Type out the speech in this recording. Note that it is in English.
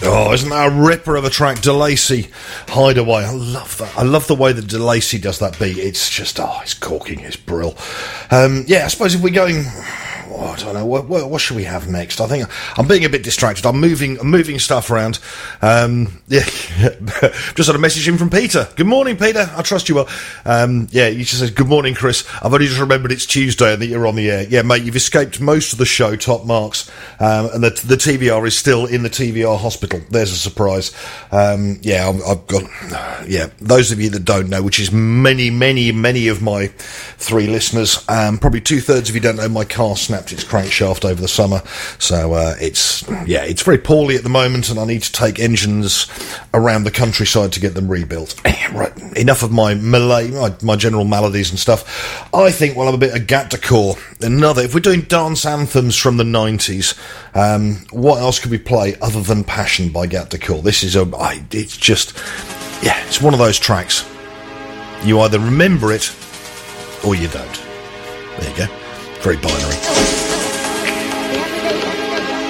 Oh, isn't that a ripper of a track? DeLacy, Hideaway. I love that. I love the way that DeLacy does that beat. It's just, it's corking. It's brill. I suppose if we're going... I don't know. What should we have next? I think I'm being a bit distracted. I'm moving stuff around. Just had a message in from Peter. Good morning, Peter. I trust you well. He just says, good morning, Chris. I've only just remembered it's Tuesday and that you're on the air. Yeah, mate, you've escaped most of the show, top marks. And the TVR is still in the TVR hospital. There's a surprise. I've got... those of you that don't know, which is many of my 3 listeners, probably 2/3 of you don't know, my car snapped its crankshaft over the summer, so it's very poorly at the moment, and I need to take engines around the countryside to get them rebuilt. Right, enough of my my general maladies and stuff. I think we'll have a bit of Gat Decor. If we're doing dance anthems from the 90s, what else could we play other than Passion by Gat Decor? This is it's one of those tracks. You either remember it or you don't. There you go. Very binary.